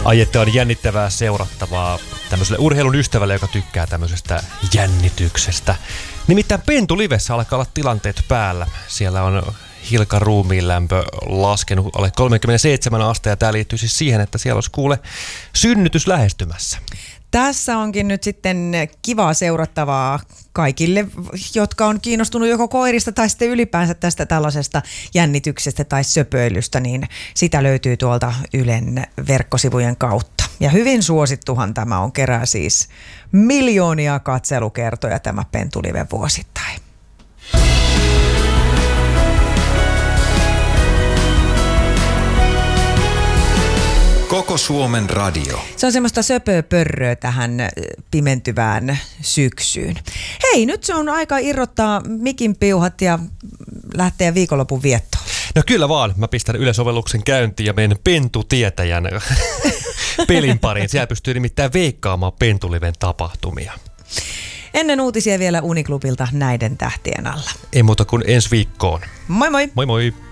Ai, että on jännittävää seurattavaa tämmöiselle urheilun ystävälle, joka tykkää tämmöisestä jännityksestä. Nimittäin Pentu Livessä alkaa olla tilanteet päällä. Siellä on Hilkan ruumiinlämpö laskenut alle 37 astetta ja tämä liittyy siis siihen, että siellä olisi kuule synnytys lähestymässä. Tässä onkin nyt sitten kivaa seurattavaa kaikille, jotka on kiinnostunut joko koirista tai sitten ylipäänsä tästä tällaisesta jännityksestä tai söpöilystä, niin sitä löytyy tuolta Ylen verkkosivujen kautta. Ja hyvin suosittuhan tämä on, kerää siis miljoonia katselukertoja tämä Pentu Live vuosittain. Koko Suomen radio. Se on semmoista söpöpörröä tähän pimentyvään syksyyn. Hei, nyt se on aika irrottaa mikin piuhat ja lähteä viikonlopun viettoon. No kyllä vaan. Mä pistän Yle-sovelluksen käyntiin ja menen Pentu-tietäjän pelin pariin. Siellä pystyy nimittäin veikkaamaan Pentu Liven tapahtumia. Ennen uutisia vielä Uniklubilta näiden tähtien alla. Ei muuta kuin ensi viikkoon. Moi moi! Moi moi!